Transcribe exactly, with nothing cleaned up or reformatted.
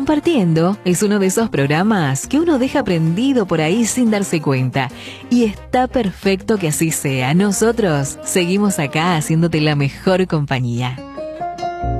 Compartiendo es uno de esos programas que uno deja prendido por ahí sin darse cuenta. Y está perfecto que así sea. Nosotros seguimos acá haciéndote la mejor compañía.